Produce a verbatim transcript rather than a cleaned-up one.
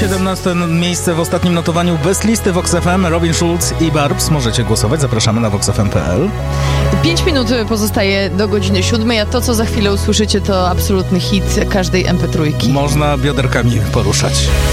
siedemnaste miejsce w ostatnim notowaniu bez listy Vox F M. Robin Schulz i Barbs. Możecie głosować. Zapraszamy na vox f m kropka p l. Pięć minut pozostaje do godziny siódmej, a to, co za chwilę usłyszycie, to absolutny hit każdej em pe trzy. Można bioderkami poruszać.